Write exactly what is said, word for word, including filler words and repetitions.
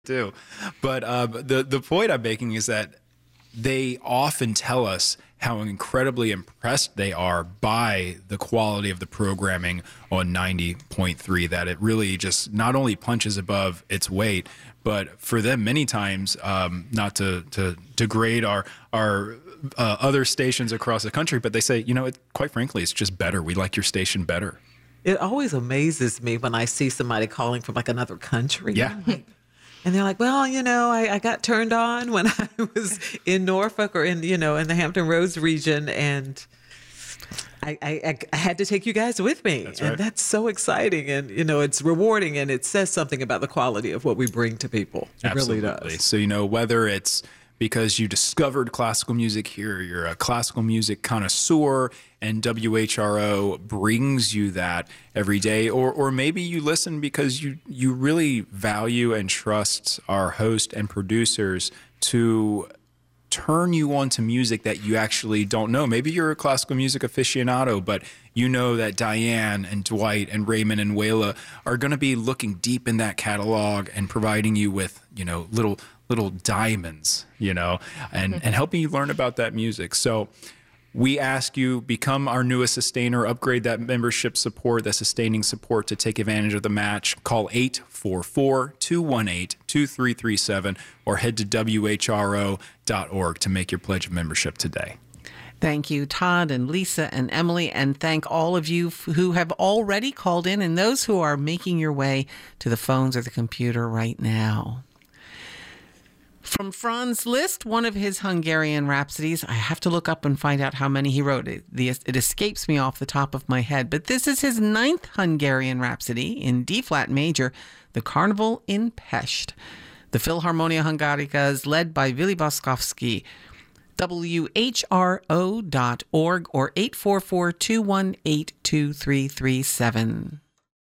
too. But uh, the the point I'm making is that they often tell us how incredibly impressed they are by the quality of the programming on ninety point three, that it really just not only punches above its weight, but for them many times, um, not to, to degrade our our uh, other stations across the country, but they say, you know, it, quite frankly, it's just better. We like your station better. It always amazes me when I see somebody calling from like another country. Yeah. And they're like, well, you know, I, I got turned on when I was in Norfolk or in, you know, in the Hampton Roads region. And I, I, I had to take you guys with me. That's right. And that's so exciting. And, you know, it's rewarding, and it says something about the quality of what we bring to people. It Absolutely. really does. So, you know, whether it's because you discovered classical music here, you're a classical music connoisseur, and W H R O brings you that every day, or or maybe you listen because you you really value and trust our host and producers to turn you on to music that you actually don't know. Maybe you're a classical music aficionado, but you know that Diane and Dwight and Raymond and Wayla are going to be looking deep in that catalog and providing you with, you know, little little diamonds, you know, and, and helping you learn about that music. So we ask you, become our newest sustainer, upgrade that membership support, that sustaining support to take advantage of the match. Call eight four four, two one eight, two three three seven or head to W H R O dot org to make your pledge of membership today. Thank you, Todd and Lisa and Emily, and thank all of you who have already called in and those who are making your way to the phones or the computer right now. From Franz Liszt, one of his Hungarian rhapsodies. I have to look up and find out how many he wrote. It, the, it escapes me off the top of my head. But this is his ninth Hungarian rhapsody in D-flat major, The Carnival in Pest. The Philharmonia Hungarica is led by Willy Boskovsky. W H R O dot org or eight four four, two one eight, two three three seven.